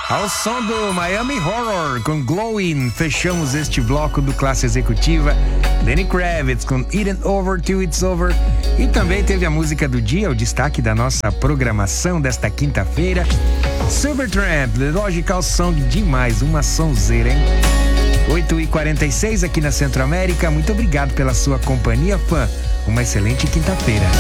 Ao som do Miami Horror com Glowing, fechamos este bloco do Classe Executiva. Lenny Kravitz com It Ain't Over Till It's Over. E também teve a música do dia, o destaque da nossa programação desta quinta-feira. Supertramp, The Logical Song, demais, uma sonzeira, hein? 8h46 aqui na Centro América. Muito obrigado pela sua companhia, fã. Uma excelente quinta-feira.